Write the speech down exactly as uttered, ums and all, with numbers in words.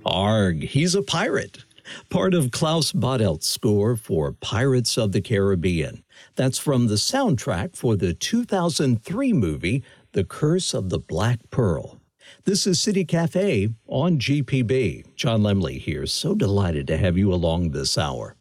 Arg, he's a pirate. Part of Klaus Badelt's score for Pirates of the Caribbean. That's from the soundtrack for the two thousand three movie, The Curse of the Black Pearl. This is City Cafe on G P B. John Lemley here. So delighted to have you along this hour.